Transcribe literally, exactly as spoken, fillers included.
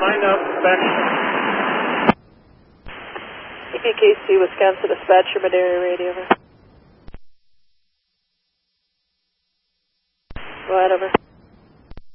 line up, back. E P K C, Wisconsin dispatcher, Madera radio. Over. Go ahead, over.